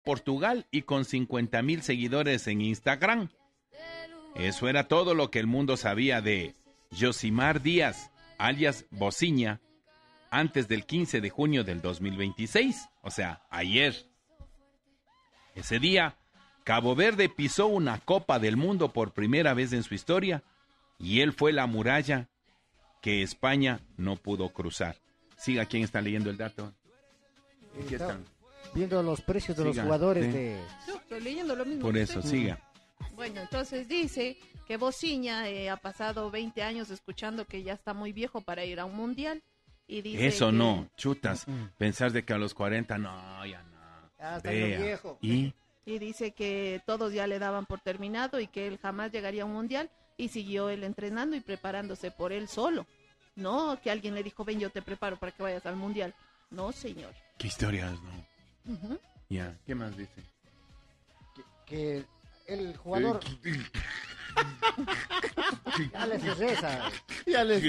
Portugal y con 50,000 seguidores en Instagram. Eso era todo lo que el mundo sabía de Yosimar Díaz, alias Bociña, antes del 15 de junio del 2026, o sea, ayer. Ese día, Cabo Verde pisó una Copa del Mundo por primera vez en su historia y él fue la muralla que España no pudo cruzar. Siga, ¿quién está leyendo el dato? Aquí están. Viendo los precios de los jugadores sí. de... Yo estoy leyendo lo mismo. Por eso, siga. Bueno, entonces dice que Bociña ha pasado 20 años escuchando que ya está muy viejo para ir a un mundial. Y dice Eso que... no, chutas. Pensar de que a los 40, no, ya no. Ya está viejo. Y dice que todos ya le daban por terminado y que él jamás llegaría a un mundial y siguió él entrenando y preparándose por él solo. No, que alguien le dijo, ven, yo te preparo para que vayas al mundial. No, señor. qué historias, ¿no? Ujú. Ya, ¿qué más dice? Que el jugador... Ya les reza. Ya les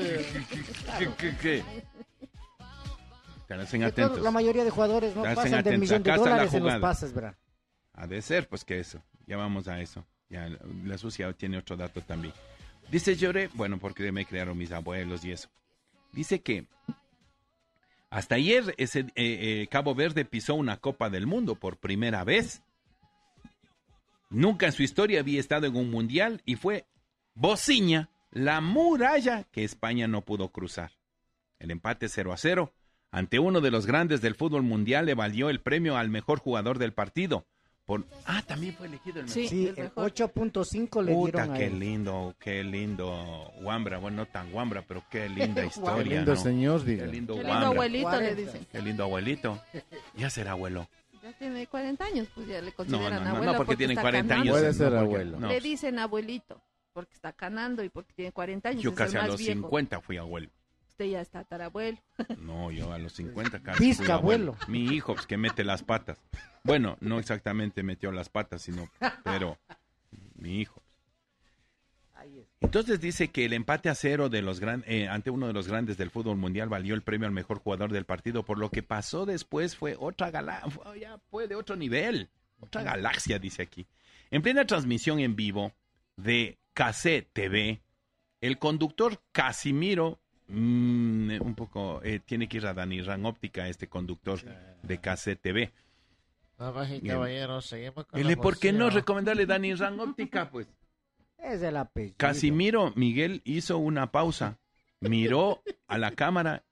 ¿Qué? Estén Que atentos. la mayoría de jugadores no Estén pasan del atentos. millón de Acá está la dólares en los jugada. pases, ¿verdad? Ha de ser, pues que eso. Ya vamos a eso. Ya la sucia tiene otro dato también. Dice Lloré, bueno, porque me crearon mis abuelos y eso. Dice que hasta ayer Cabo Verde pisó una Copa del Mundo por primera vez. Nunca en su historia había estado en un mundial y fue Bociña, la muralla que España no pudo cruzar. El empate 0-0 ante uno de los grandes del fútbol mundial le valió el premio al mejor jugador del partido. También fue elegido el mejor. Sí, el 8.5 le Puta, dieron a él. qué lindo Wambra. Bueno, no tan Wambra, pero qué linda Qué historia, lindo ¿no? señor, Qué diga. lindo Qué lindo Wambra. abuelito, 40. le dicen. Qué lindo abuelito. Ya será abuelo. Ya tiene 40 años, pues ya le No, consideran no, abuelo. no, porque tiene está 40 canando. años. Puede ser no, porque- abuelo. no. Le dicen abuelito, porque está canando y porque tiene 40 años. Yo es casi el a más los viejo. 50 fui abuelo. Usted ya está tarabuelo. No, yo a los 50 casi fui Bisabuelo. Mi hijo, pues, que mete las patas. Bueno, no exactamente metió las patas, pero mi hijo. Entonces dice que el empate a 0 de ante uno de los grandes del fútbol mundial valió el premio al mejor jugador del partido, por lo que pasó después fue ya fue de otro nivel, otra galaxia, dice aquí. En plena transmisión en vivo de KC TV, el conductor Casimiro, un poco, tiene que ir a Dani Ran Óptica, este conductor de KC TV. Damas y Bien. caballeros, seguimos con Dile, la ¿por qué no moción. recomendarle Dani Ran Óptica, pues? Es el apellido. Casimiro Miguel hizo una pausa, miró a la cámara.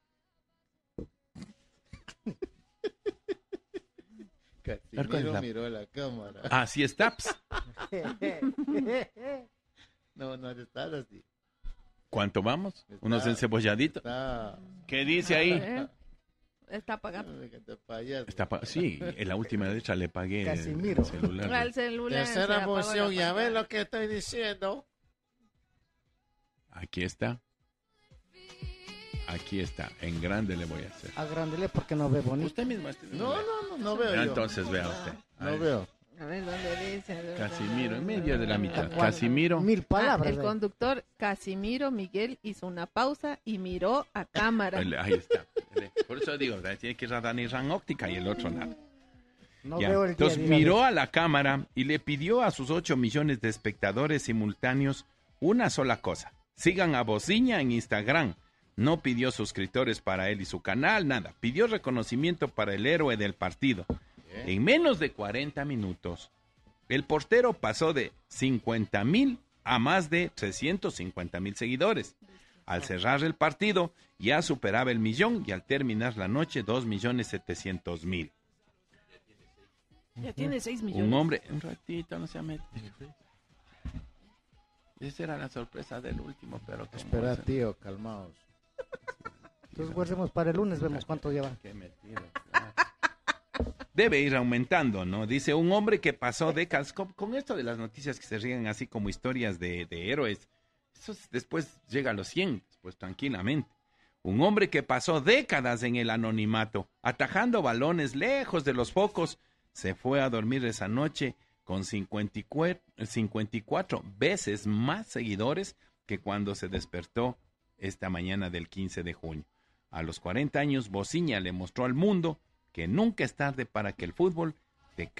Casimiro miró a la cámara. Así está. No estás así. ¿Cuánto vamos? Unos encebolladitos. Está... ¿Qué dice ahí? Está pagando. Sí, en la última letra le pagué Casimiro. el celular. Al celular. se Tercera apagó la moción, ya ves pantalla. lo que estoy diciendo. Aquí está. Aquí está. En grande le voy a hacer. Agrándele porque no ve bonito. Usted mismo. No veo yo. Entonces vea usted. No veo. A ver, ¿dónde dice? Casimiro, en medio de la mitad. ¿Cuánto? Casimiro. 1000 palabras. El conductor Casimiro Miguel hizo una pausa y miró a cámara. Ahí está. Por eso digo, tiene que ir a Dani Ran Óptica y el otro nada. No Ya. veo el día Entonces de ir a miró ver. a la cámara y le pidió a sus 8 millones de espectadores simultáneos una sola cosa. Sigan a Bociña en Instagram. No pidió suscriptores para él y su canal, nada. Pidió reconocimiento para el héroe del partido. En menos de 40 minutos, el portero pasó de 50,000 a más de 350,000 seguidores. Al cerrar el partido, ya superaba el millón y al terminar la noche, 2,700,000. Ya tiene 6 millones. Un hombre, un ratito, no se mete. Esa era la sorpresa del último, pero como Espera, ese- tío, calmaos. Entonces guardemos para el lunes, vemos cuánto llevan. Qué metido, claro. Debe ir aumentando, ¿no? Dice un hombre que pasó décadas, con esto de las noticias que se ríen así como historias de héroes, después llega a los 100, pues tranquilamente. Un hombre que pasó décadas en el anonimato, atajando balones lejos de los focos, se fue a dormir esa noche con 54 veces más seguidores que cuando se despertó esta mañana del 15 de junio. A los 40 años, Bociña le mostró al mundo que nunca es tarde para que el fútbol